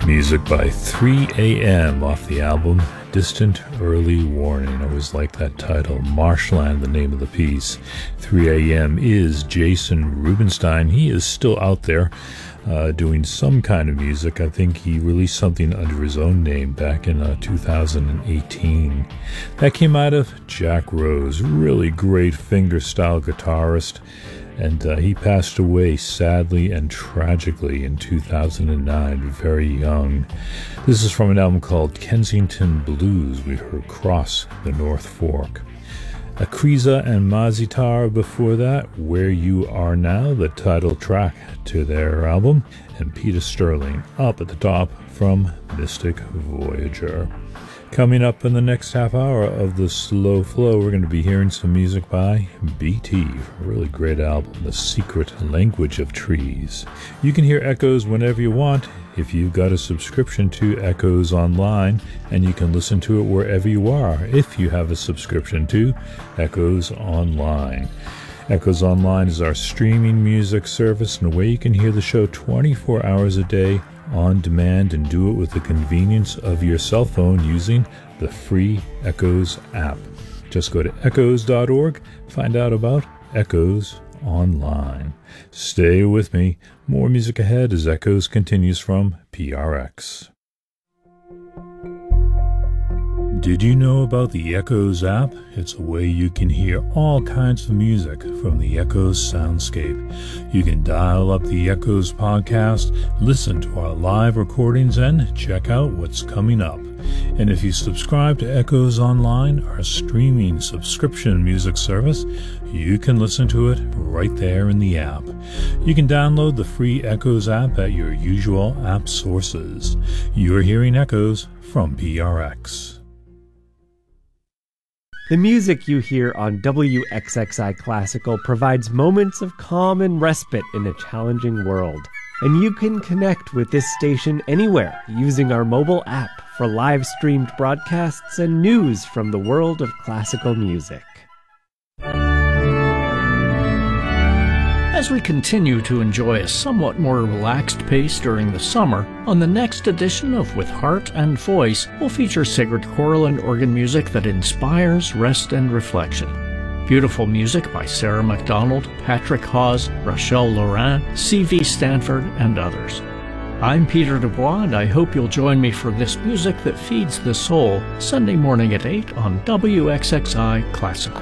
Music by 3 a.m. off the album Distant Early Warning. I always like that title. Marshland, the name of the piece. 3 a.m. is Jason Rubinstein. He is still out there doing some kind of music. I think he released something under his own name back in 2018. That came out of Jack Rose, really great fingerstyle guitarist. And he passed away sadly and tragically in 2009, very young. This is from an album called Kensington Blues. We heard Cross the North Fork. Akriza and Mazitar before that, Where You Are Now, the title track to their album. And Peter Sterling up at the top from Mystic Voyager. Coming up in the next half hour of the Slow Flow, we're going to be hearing some music by BT, a really great album, The Secret Language of Trees. You can hear Echoes whenever you want if you've got a subscription to Echoes Online, and you can listen to it wherever you are if you have a subscription to Echoes Online. Echoes Online is our streaming music service and a way you can hear the show 24 hours a day on demand and do it with the convenience of your cell phone using the free Echoes app. Just go to echoes.org, find out about Echoes Online. Stay with me. More music ahead as Echoes continues from PRX. Did you know about the Echoes app? It's a way you can hear all kinds of music from the Echoes soundscape. You can dial up the Echoes podcast, listen to our live recordings, and check out what's coming up. And if you subscribe to Echoes Online, our streaming subscription music service, you can listen to it right there in the app. You can download the free Echoes app at your usual app sources. You're hearing Echoes from PRX. The music you hear on WXXI Classical provides moments of calm and respite in a challenging world. And you can connect with this station anywhere using our mobile app for live-streamed broadcasts and news from the world of classical music. As we continue to enjoy a somewhat more relaxed pace during the summer, on the next edition of With Heart and Voice, we'll feature sacred choral and organ music that inspires rest and reflection. Beautiful music by Sarah MacDonald, Patrick Hawes, Rachel Laurin, C.V. Stanford, and others. I'm Peter Dubois, and I hope you'll join me for this music that feeds the soul, Sunday morning at 8 on WXXI Classical.